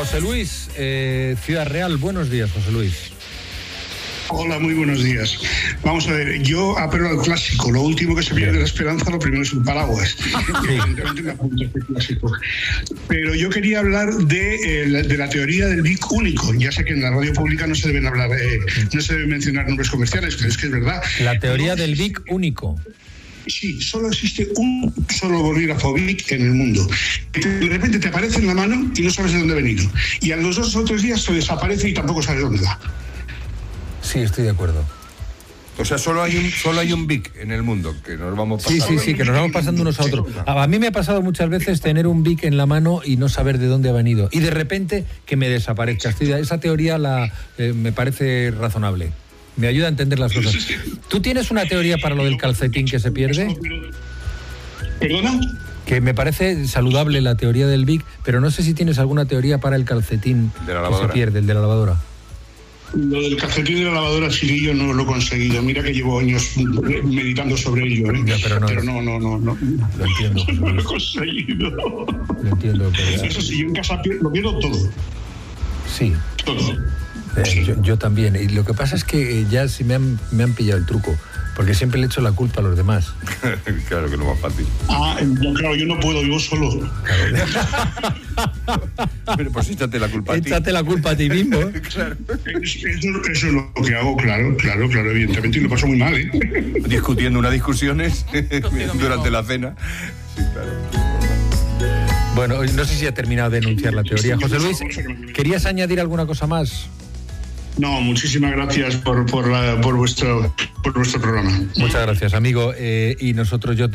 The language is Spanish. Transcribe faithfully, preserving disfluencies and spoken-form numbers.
José Luis, eh, Ciudad Real, buenos días, José Luis. Hola, muy buenos días. Vamos a ver, yo apelo al clásico. Lo último que se pierde la esperanza, lo primero es un paraguas. Evidentemente me apunto a este clásico. Pero yo quería hablar de, eh, de la teoría del Vic único. Ya sé que en la radio pública no se deben hablar, eh, no se deben mencionar nombres comerciales, pero es que es verdad. La teoría no, del Vic único. Sí, solo existe un solo bolígrafo Vic en el mundo. De repente te aparece en la mano y no sabes de dónde ha venido. Y a los dos o tres días se desaparece y tampoco sabes dónde va. Sí, estoy de acuerdo. O sea, solo hay un solo hay un Vic en el mundo, que nos vamos pasando. Sí, sí, sí, que nos vamos pasando unos a otros. A mí me ha pasado muchas veces tener un Vic en la mano y no saber de dónde ha venido. Y de repente que me desaparezca. Esa teoría la eh, me parece razonable. Me ayuda a entender las cosas. ¿Tú tienes una teoría para lo del calcetín que se pierde? ¿Perdona? Que me parece saludable la teoría del Vic, pero no sé si tienes alguna teoría para el calcetín de la que lavadora. se pierde, el de la lavadora. Lo del calcetín de la lavadora, Chirillo, no lo he conseguido. Mira que llevo años meditando sobre ello, ¿eh? Ya, pero no, pero no, no, no, no. Lo entiendo. No lo he conseguido. Lo entiendo. Pero... Eso sí, yo en casa lo pierdo todo. Sí. Todo. Eh, Sí. yo, yo también. Y lo que pasa es que eh, ya sí me han, me han pillado el truco, porque siempre le echo la culpa a los demás. Claro que no es más fácil. Ah, no, claro, yo no puedo, vivo solo. Pero pues échate la culpa a ti. Échate la culpa a ti mismo. Claro. Eso, eso es lo que hago, claro, claro, claro, evidentemente, y lo paso muy mal, ¿eh? Discutiendo unas discusiones durante la cena. Sí, claro. Bueno, no sé si ha terminado de enunciar la teoría. José Luis, ¿querías añadir alguna cosa más? No, muchísimas gracias por, por, la, por, vuestro, por vuestro programa. Muchas gracias, amigo. Eh, y nosotros, yo te